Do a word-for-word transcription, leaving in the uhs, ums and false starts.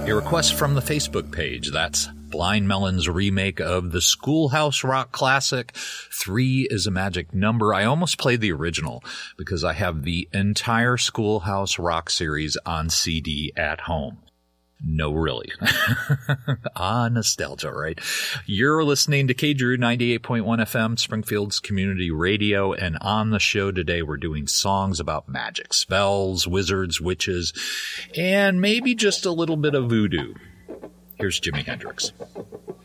A request from the Facebook page. That's Blind Melon's remake of the Schoolhouse Rock classic, Three is a Magic Number. I almost played the original because I have the entire Schoolhouse Rock series on C D at home. No, really. ah, nostalgia, right? You're listening to K Drew ninety-eight point one F M, Springfield's community radio, and on the show today we're doing songs about magic, spells, wizards, witches, and maybe just a little bit of voodoo. Here's Jimi Hendrix.